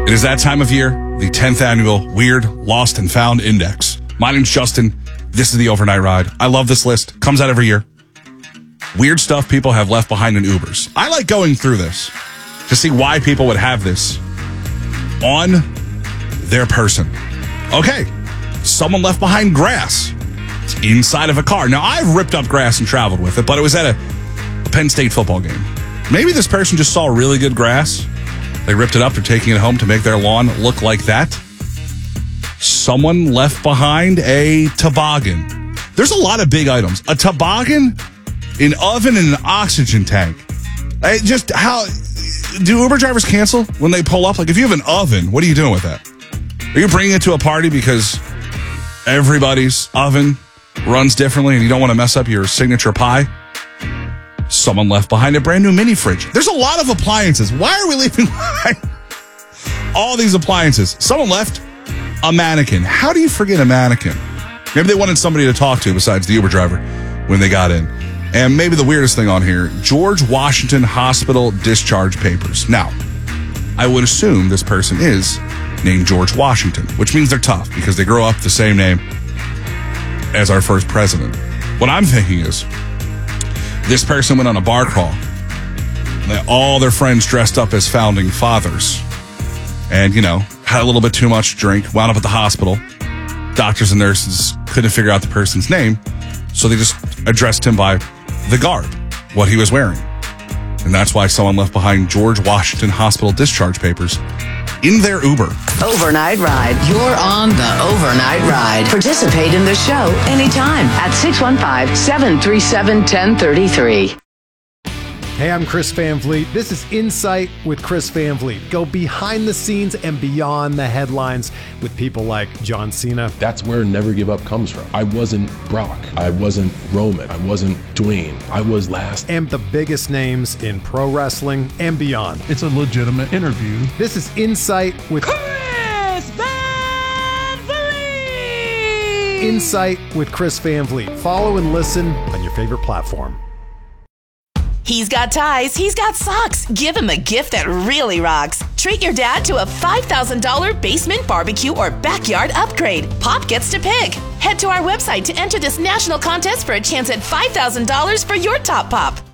It is that time of year, the 10th annual Weird, Lost, and Found Index. My name's Justin. This is the Overnight Ride. I love this list. Comes out every year. Weird stuff people have left behind in Ubers. I like going through this to see why people would have this on their person. Okay, someone left behind grass. It's inside of a car. Now, I've ripped up grass and traveled with it, but it was at a Penn State football game. Maybe this person just saw really good grass. They ripped it up. They're taking it home to make their lawn look like that. Someone left behind a toboggan. There's a lot of big items. A toboggan, an oven, and an oxygen tank. Just how do Uber drivers cancel when they pull up? Like, if you have an oven, what are you doing with that? Are you bringing it to a party because everybody's oven runs differently and you don't want to mess up your signature pie? Someone left behind a brand new mini fridge. There's a lot of appliances. Why are we leaving behind all these appliances? Someone left a mannequin. How do you forget a mannequin? Maybe they wanted somebody to talk to besides the Uber driver when they got in. And maybe the weirdest thing on here, George Washington Hospital discharge papers. Now, I would assume this person is named George Washington, which means they're tough because they grow up the same name as our first president. What I'm thinking is this person went on a bar crawl. All their friends dressed up as founding fathers and, had a little bit too much drink, wound up at the hospital. Doctors and nurses couldn't figure out the person's name, so they just addressed him by the garb, what he was wearing. And that's why someone left behind George Washington Hospital discharge papers in their Uber. Overnight Ride. You're on the Overnight Ride. Participate in the show anytime at 615-737-1033. Hey, I'm Chris Van Vliet. This is Insight with Chris Van Vliet. Go behind the scenes and beyond the headlines with people like John Cena. That's where Never Give Up comes from. I wasn't Brock. I wasn't Roman. I wasn't Dwayne. I was last. And the biggest names in pro wrestling and beyond. It's a legitimate interview. This is Insight with Chris Van Vliet. Insight with Chris Van Vliet. Follow and listen on your favorite platform. He's got ties, he's got socks. Give him a gift that really rocks. Treat your dad to a $5,000 basement barbecue or backyard upgrade. Pop gets to pick. Head to our website to enter this national contest for a chance at $5,000 for your top pop.